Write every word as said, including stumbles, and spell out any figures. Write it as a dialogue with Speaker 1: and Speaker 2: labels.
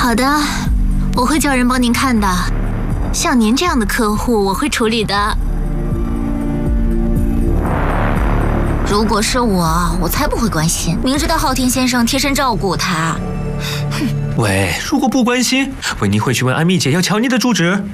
Speaker 1: 好的，我会叫人帮您看的。像您这样的客户，我会处理的。如果是我，我才不会关心，明知道昊天先生贴身照顾他。
Speaker 2: 喂，如果不关心，维尼会去问安蜜姐要乔尼的住址。